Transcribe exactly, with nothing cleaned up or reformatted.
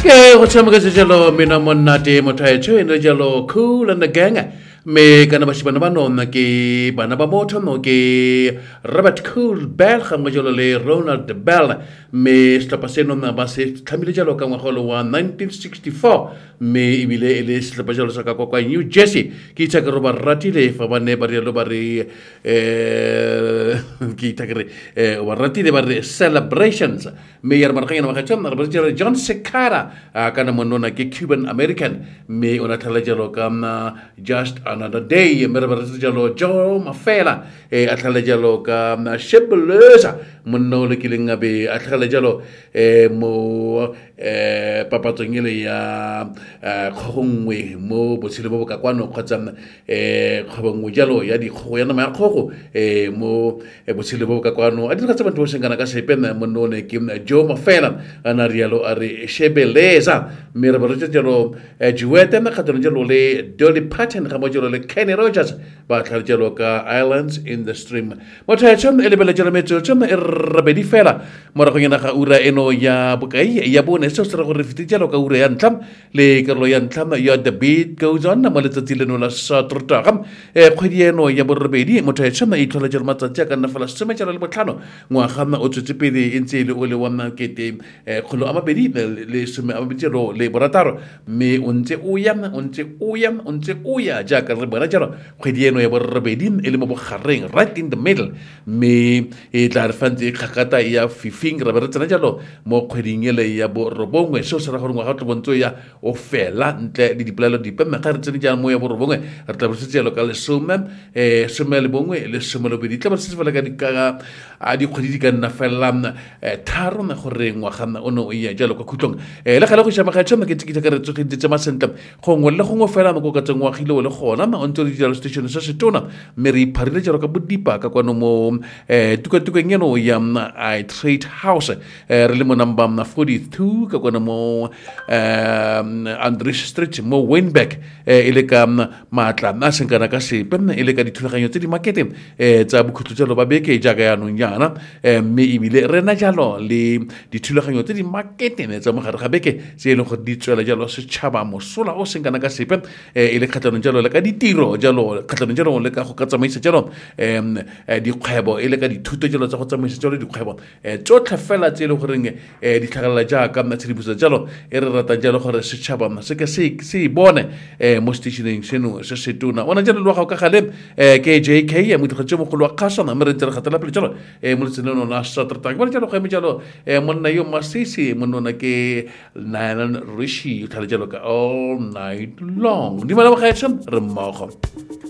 Ke go tshameka se jalo mina monate mothaetho ene jalo cool and the gang me kana ba shibana ba nona ke bana ba motho no ke Robert Cool Bell ga mo jalo le Ronald Bell me slapa se no ba se tlamile jalo ka ngwaga wa nineteen sixty-four me ibile ele slapa jalo sa ka kwa New Jersey ke itsa ke roba ratile fa ba ne ba re lo ba re eh ke itsa ke eh wa ratile ba re celebrations me yer marka ina makacham na ba John Secara kana monona ke Cuban American me ona thala jalo ka just another day mera bara jalo Joe Mafela e athala jalo ka shebeleza monno le kilinga be athala jalo e mo e papa tsongile ya khongwe mo botshelo bo ka kwano kgotsa e khobongwe jalo ya di go yana ma khogo e mo botshelo bo ka kwano a di ka tsaba ntwe sengana ka sepena monno le ke Joe Mafela ana rialo are shebeleza mera bara jalo juwete na khatolo jalo le Dolly Parton ga mo jalo le Kenny Rogers ba tla jalo ka Islands in the Stream mo tla tshom ele bele jalo metso tshom e rabedi fela mo ra go ngena ga ura eno ya bukai ya bone so sera go re fiti jalo ka ura ya ntlam le ka lo ya ntlam ya the beat goes on mo le tsile no la sa trta gam e khwedi eno ya borobedi mo tla tshom e tlola jalo matsa tsa kana fela se me jalo le botlhano ngwa ga ma o tsetsepedi e ntse le o le wana kete e kholo amabedi le se me amabedi le borataro me o ntse o ya o ntse o ya o ntse o ya ja ka re bona jalo khwedi eno ya borobedi e le mo bogareng right in the middle me e tla re fantse khakata ya fifing ra re tsena jalo mo khweding ele ya borobongwe so se ra go ngwa ga tlobontso ya o fela ntle le dipolelo dipe me ga re tsene jalo mo ya borobongwe re tla re tsetse jalo ka le some e some le bongwe le some le bedi tla ba se fela ka dikaga a di khwedi di ka nna fela tharo na gore ngwa ga ono o ya jalo ka khutlong e le gale go shama ga tshama ke tsikita ka re tsogetse tsa masentle go ngwe le go ngwe fela mo go ka tsengwa gile le gona ma onto di station sa setona me re ipharile jalo ka bodipa ka kwano mo eh tuka tuka ngeno ya I Trade House re le mo number na forty-two ka kwano mo um Andrews Street mo Wynberg ile ka matla na senkana ka sepe ile ka dithulaganyo tse di market eh tsa bokhutlo jalo ba beke jaaka ya no nyana me ibile rena jalo le dithulaganyo tse di market ne tsa mogare ga beke se ile go di tswela jalo se tshaba mosola o senkana ka sepe ile khatlano jalo le ka ditiro jalo khatlano jalo le ka go ka tsamaisa jalo em dikgwebo ile ka dithuto jalo tsa go tsamaisa jalo dikgwebo e tsotlhe fela tse le goreng e di tlhagala jaaka mna tshidibusa jalo e re rata jalo gore se tshaba mna se ke se se bone e mo stationing seno se se tuna ona jalo lo ga ka gale e ke J K ya mo tlhotse mo go lo khasana me re tsere khatela pele jalo e mo tseno na satrata ba jalo go eme jalo e monna yo masisi mo nona ke Nine Rishi tlhale jalo ka all night long di mala ba ga etsam re mmogo